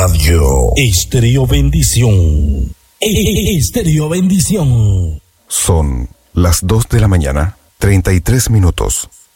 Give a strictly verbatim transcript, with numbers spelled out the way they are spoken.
radio. Estéreo Bendición. Estéreo Bendición. Son las dos de la mañana, treinta y tres minutos.